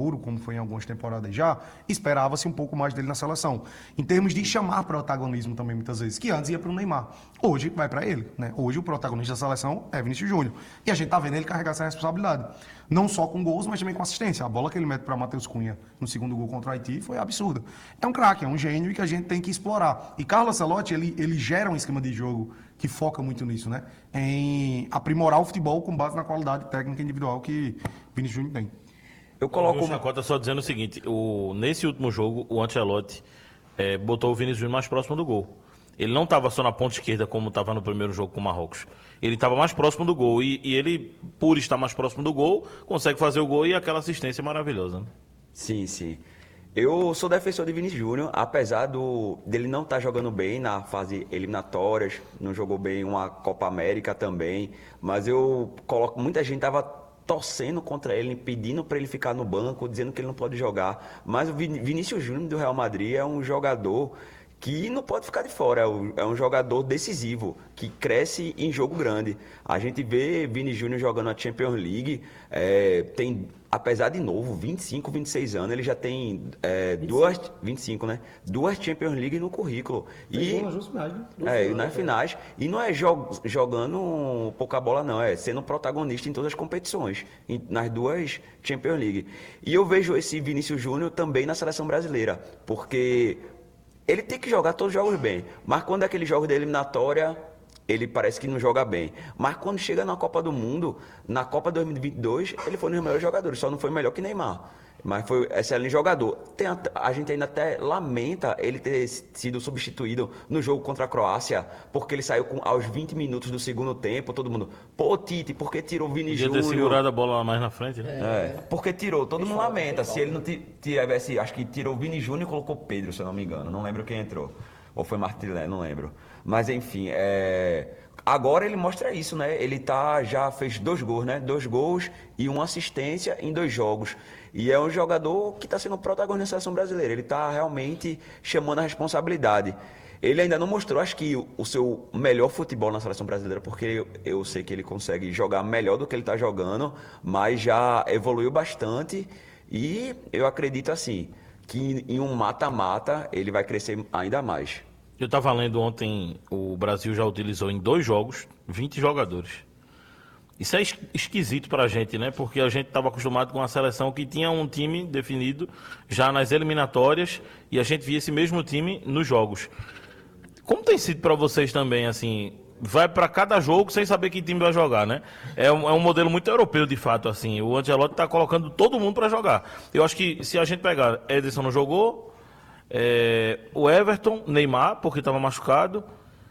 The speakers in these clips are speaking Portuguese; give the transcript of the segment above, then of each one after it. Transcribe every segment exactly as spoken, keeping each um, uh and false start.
maduro, como foi em algumas temporadas já, esperava-se um pouco mais dele na seleção. Em termos de chamar protagonismo também, muitas vezes, que antes ia para o Neymar. Hoje vai para ele, né? Hoje o protagonista da seleção é Vinícius Júnior. E a gente tá vendo ele carregar essa responsabilidade. Não só com gols, mas também com assistência. A bola que ele mete para Matheus Cunha no segundo gol contra o Haiti foi absurda. É um craque, é um gênio e que a gente tem que explorar. E Carlo Ancelotti, ele, ele gera um esquema de jogo que foca muito nisso, né? Em aprimorar o futebol com base na qualidade técnica individual que Vinícius Júnior tem. Eu coloco... O Chacota só dizendo o seguinte, o, nesse último jogo, o Ancelotti é, botou o Vinícius Júnior mais próximo do gol. Ele não estava só na ponta esquerda como estava no primeiro jogo com o Marrocos. Ele estava mais próximo do gol. E, e ele, por estar mais próximo do gol, consegue fazer o gol e aquela assistência maravilhosa. Né? Sim, sim. Eu sou defensor de Vinícius Júnior, apesar do, dele não estar tá jogando bem na fase eliminatórias, não jogou bem uma Copa América também, mas eu coloco, muita gente estava torcendo contra ele, pedindo para ele ficar no banco, dizendo que ele não pode jogar, mas o Vinícius Júnior do Real Madrid é um jogador que não pode ficar de fora, é um jogador decisivo, que cresce em jogo grande. A gente vê Vini Júnior jogando a Champions League, é, tem, apesar de novo, vinte e cinco, vinte e seis anos, ele já tem é, duas, vinte e cinco, né? Duas Champions League no currículo. E nas duas finais, né? Duas é, finais, nas finais. E não é jog, jogando pouca bola, não, é sendo protagonista em todas as competições, em, nas duas Champions League. E eu vejo esse Vinícius Júnior também na seleção brasileira, porque ele tem que jogar todos os jogos bem, mas quando é aquele jogo de eliminatória, ele parece que não joga bem. Mas quando chega na Copa do Mundo, na Copa dois mil e vinte e dois, ele foi um dos melhores jogadores, só não foi melhor que Neymar. Mas foi excelente jogador. Tem a, a gente ainda até lamenta ele ter sido substituído no jogo contra a Croácia, porque ele saiu com, aos vinte minutos do segundo tempo, todo mundo, pô, Tite, por que tirou o Vini Júnior? Podia ter segurado a bola mais na frente, né? É, porque tirou, todo mundo lamenta. Se ele não tivesse, acho que tirou o Vini Júnior e colocou Pedro, se eu não me engano, não lembro quem entrou. Ou foi Martinelli, não lembro. Mas enfim, é... agora ele mostra isso, né? Ele tá, já fez dois gols, né? Dois gols e uma assistência em dois jogos. E é um jogador que está sendo protagonista da seleção brasileira. Ele está realmente chamando a responsabilidade. Ele ainda não mostrou, acho que, o seu melhor futebol na seleção brasileira, porque eu, eu sei que ele consegue jogar melhor do que ele está jogando, mas já evoluiu bastante. E eu acredito, assim, que em um mata-mata ele vai crescer ainda mais. Eu estava lendo ontem, o Brasil já utilizou em dois jogos vinte jogadores. Isso é esquisito para a gente, né? Porque a gente estava acostumado com uma seleção que tinha um time definido já nas eliminatórias e a gente via esse mesmo time nos jogos. Como tem sido para vocês também, assim, vai para cada jogo sem saber que time vai jogar, né? É um, é um modelo muito europeu, de fato, assim. O Ancelotti está colocando todo mundo para jogar. Eu acho que se a gente pegar, Ederson não jogou, é, o Everton, Neymar, porque estava machucado,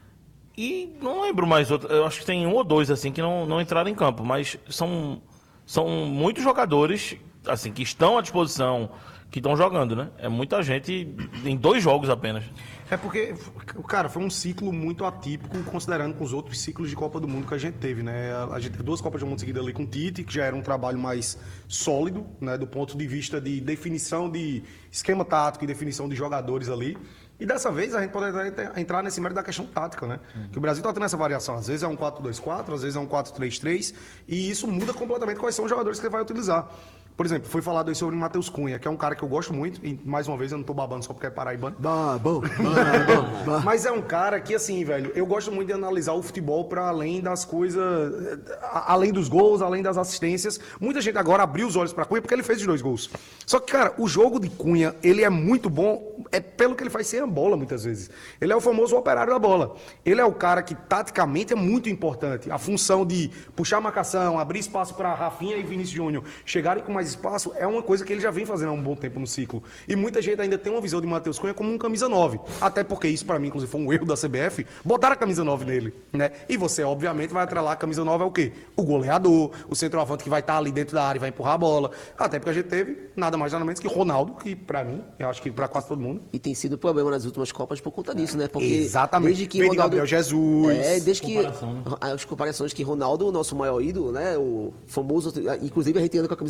e não lembro mais outro, eu acho que tem um ou dois assim que não, não entraram em campo, mas são, são muitos jogadores assim que estão à disposição, que estão jogando, né? É muita gente em dois jogos apenas. É porque, cara, foi um ciclo muito atípico, considerando com os outros ciclos de Copa do Mundo que a gente teve, né? A gente teve duas Copas do Mundo seguidas ali com o Tite, que já era um trabalho mais sólido, né? Do ponto de vista de definição de esquema tático e definição de jogadores ali. E dessa vez a gente pode entrar nesse mérito da questão tática, né? Uhum. Que o Brasil está tendo essa variação. Às vezes é um quatro dois quatro, às vezes é um quatro três três, e isso muda completamente quais são os jogadores que ele vai utilizar. Por exemplo, foi falado aí sobre o Matheus Cunha, que é um cara que eu gosto muito, e mais uma vez eu não tô babando só porque é paraibano. Bah, bom, bah, bom, bah. Mas é um cara que, assim, velho, eu gosto muito de analisar o futebol para além das coisas, além dos gols, além das assistências. Muita gente agora abriu os olhos para Cunha porque ele fez os dois gols. Só que, cara, o jogo de Cunha, ele é muito bom, é pelo que ele faz sem a bola, muitas vezes. Ele é o famoso operário da bola. Ele é o cara que, taticamente, é muito importante. A função de puxar a marcação, abrir espaço para Rafinha e Vinícius Júnior chegarem com mais espaço, é uma coisa que ele já vem fazendo há um bom tempo no ciclo. E muita gente ainda tem uma visão de Matheus Cunha como um camisa nove. Até porque isso, para mim, inclusive, foi um erro da C B F, botar a camisa nove nele, né? E você, obviamente, vai atrelar a camisa nove é o quê? O goleador, o centroavante que vai estar ali dentro da área e vai empurrar a bola. Até porque a gente teve nada mais nada menos que Ronaldo, que para mim, eu acho que para quase todo mundo. E tem sido problema nas últimas Copas por conta disso, né? Porque exatamente. Desde que Vem Ronaldo... Gabriel Jesus. É, desde que Comparação, né? as comparações que Ronaldo, o nosso maior ídolo, né? O famoso, inclusive a gente anda com a camisa de Ronaldo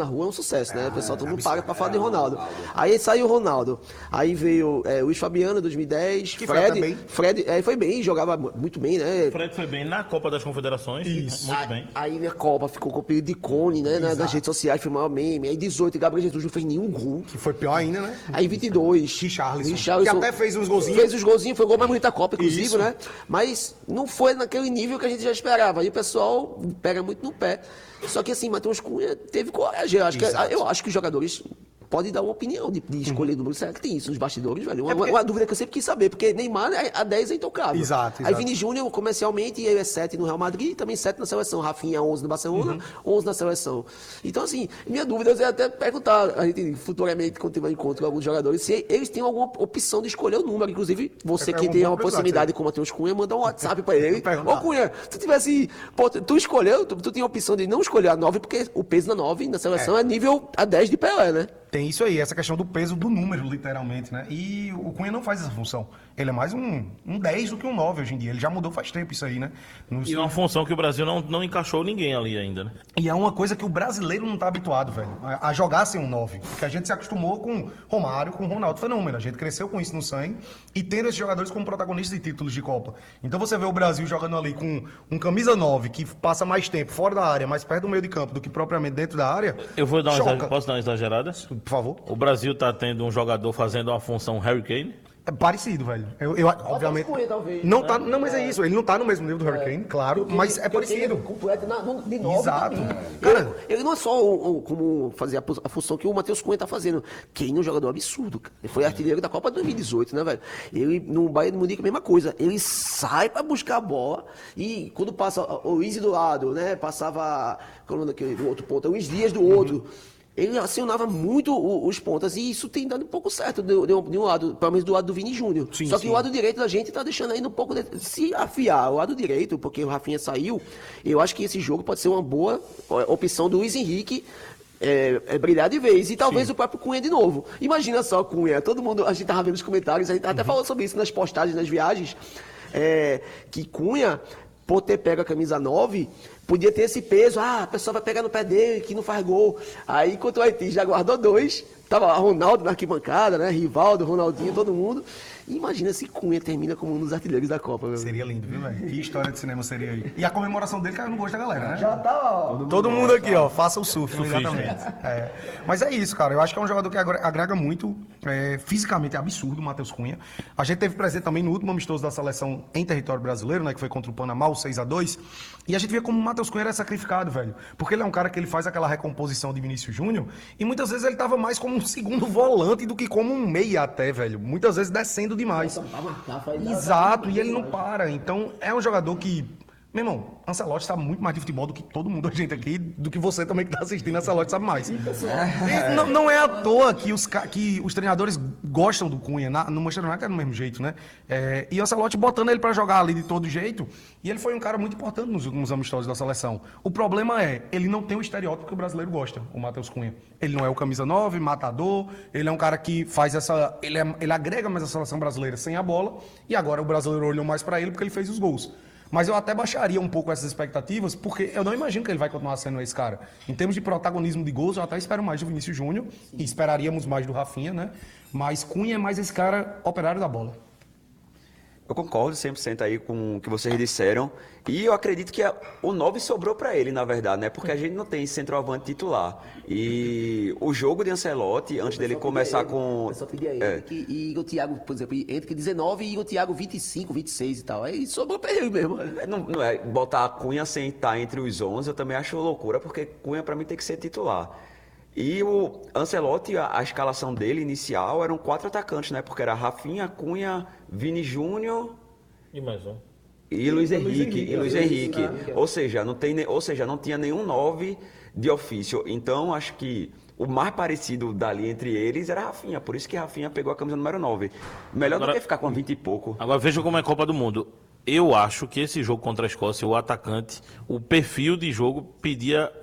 na rua é um sucesso, né? O pessoal, todo mundo paga pra falar de Ronaldo. Aí saiu o Ronaldo. Aí veio é, Luiz Fabiano, dois mil e dez. Que foi até Fred, bem. Fred é, foi bem, jogava muito bem, né? O Fred foi bem na Copa das Confederações. Isso. Muito bem. Aí na Copa ficou com o período de cone, né? na- Nas redes sociais, foi o maior meme. Aí dezoito, Gabriel Jesus não fez nenhum gol. Que foi pior ainda, né? Aí vinte e dois. Richarlison. Richarlison. Que até fez uns golzinhos. Fez os golzinhos, foi o gol mais bonito da Copa, inclusive, Isso. né? Mas não foi naquele nível que a gente já esperava. Aí o pessoal pega muito no pé. Só que assim, Matheus Cunha teve coragem. Eu acho, que, Exato. eu acho que os jogadores podem dar uma opinião de, de escolher número. Será que tem isso nos bastidores, velho? Uma, É porque- uma dúvida que eu sempre quis saber, porque Neymar é- a dez é intocável. Exato, Aí exato. Vini Júnior, comercialmente, ele é sete no Real Madrid e também sete na seleção. Rafinha, onze no Barcelona, Uhum. onze na seleção. Então, assim, minha dúvida é até perguntar, a gente futuramente, quando tiver encontro com alguns jogadores, se eles têm alguma opção de escolher o número. Inclusive, você É que uma tem boa uma curiosidade, proximidade com o Matheus Cunha, manda um WhatsApp pra ele. Perguntar. Ô Cunha, se tu tivesse. Pô, tu tu escolheu, tu, tu tinha a opção de não escolher a nove, porque o peso da nove na seleção é, nível a dez de Pelé, né? Tem isso aí, essa questão do peso do número, literalmente, né? E o Cunha não faz essa função. Ele é mais um, um dez do que um nove hoje em dia. Ele já mudou faz tempo isso aí, né? No- E uma função que o Brasil não, não encaixou ninguém ali ainda, né? E é uma coisa que o brasileiro não tá habituado, velho, a, a jogar sem um nove. Porque a gente se acostumou com Romário, com Ronaldo Fenômeno. A gente cresceu com isso no sangue e tendo esses jogadores como protagonistas de títulos de Copa. Então você vê o Brasil jogando ali com um camisa nove que passa mais tempo fora da área, mais perto do meio de campo do que propriamente dentro da área. Eu vou dar uma choca. exagerada. Posso dar uma exagerada? Por favor. O Brasil tá tendo um jogador fazendo uma função Harry Kane. É parecido, velho. Eu, eu obviamente. Cunha, talvez. Não, tá, não, mas é isso. Ele não tá no mesmo nível do Hurricane, claro, mas é parecido. Completo na, no, de nove Exato. também. Cara- Ele, ele não é só o, o- como fazer a, pu- a função que o Matheus Cunha tá fazendo. Kane é um jogador absurdo, cara. Ele foi artilheiro da Copa dois mil e dezoito, né, velho? Ele, no Bayern de Munique, a mesma coisa. Ele sai pra buscar a bola e quando passa o Luiz do lado, né? Passava, qual é o nome daquele, do outro ponto? O Luiz Dias do outro. Ele acionava muito o- os pontas e isso tem dado um pouco certo de, de um, de um lado, pelo menos do lado do Vini Júnior. Sim, Só que sim. o lado direito da gente tá deixando ainda um pouco de, se afiar. O lado direito, porque o Rafinha saiu, eu acho que esse jogo pode ser uma boa ó, opção do Luiz Henrique é, é brilhar de vez. E talvez o próprio Cunha de novo. Imagina só, Cunha, todo mundo, a gente tava vendo os comentários, a gente até falou sobre isso nas postagens, nas viagens, é, que Cunha, por ter pego a camisa nove, podia ter esse peso, ah, a pessoa vai pegar no pé dele, que não faz gol. Aí, enquanto o Haiti já guardou dois, tava lá Ronaldo na arquibancada, né, Rivaldo, Ronaldinho, todo mundo. E imagina se Cunha termina como um dos artilheiros da Copa, meu. Seria lindo, viu, velho? Que história de cinema seria aí. E a comemoração dele caiu no gosto da galera, né? Já tá, ó. Todo mundo aqui, ó, faça o surf, exatamente. É. Mas é isso, cara. Eu acho que é um jogador que agre- agrega muito. É, fisicamente é absurdo o Matheus Cunha. A gente teve presente também no último amistoso da seleção em território brasileiro, né? Que foi contra o Panamá, o seis a dois. E a gente via como o Matheus Cunha era sacrificado, velho. Porque ele é um cara que ele faz aquela recomposição de Vinícius Júnior. E muitas vezes ele tava mais como um segundo volante do que como um meia até, velho. Muitas vezes descendo demais. Exato, e ele não para. Então, é um jogador que... Meu irmão, Ancelotti sabe muito mais de futebol do que todo mundo, a gente aqui, do que você também que tá assistindo, Ancelotti sabe mais. E não, não é à toa que os, ca- que os treinadores gostam do Cunha. Na, no Manchester United é do mesmo jeito, né? É, e o Ancelotti botando ele pra jogar ali de todo jeito. E ele foi um cara muito importante nos últimos amistosos da seleção. O problema é, ele não tem o estereótipo que o brasileiro gosta, o Matheus Cunha. Ele não é o camisa nove, matador, ele é um cara que faz essa... Ele, é- ele agrega mais a seleção brasileira sem a bola. E agora o brasileiro olhou mais pra ele porque ele fez os gols. Mas eu até baixaria um pouco essas expectativas, porque eu não imagino que ele vai continuar sendo esse cara. Em termos de protagonismo de gols, eu até espero mais do Vinícius Júnior, e esperaríamos mais do Rafinha, né? Mas Cunha é mais esse cara operário da bola. Eu concordo cem por cento aí com o que vocês disseram. E eu acredito que a- o nove sobrou para ele, na verdade, né? Porque a gente não tem centroavante titular. E o jogo de Ancelotti, antes dele começar com... Eu só pedia ele É. que e o Thiago, por exemplo, entre dezenove e o Thiago vinte e cinco, vinte e seis e tal. Aí sobrou pra ele mesmo. Não, não é, botar a Cunha sem estar entre os onze, eu também acho loucura, porque Cunha para mim tem que ser titular. E o Ancelotti, a, a escalação dele inicial eram quatro atacantes, né? Porque era Rafinha, Cunha, Vini Júnior E mais um. e Luiz Henrique. Henrique, E Luiz é. Henrique. Ou seja, não tem, ne- ou seja, não tinha nenhum nove de ofício. Então, acho que o mais parecido dali entre eles era Rafinha. Por isso que Rafinha pegou a camisa número nove. Melhor Agora- do que ficar com vinte e pouco. Agora veja como é Copa do Mundo. Eu acho que esse jogo contra a Escócia, o atacante, o perfil de jogo pedia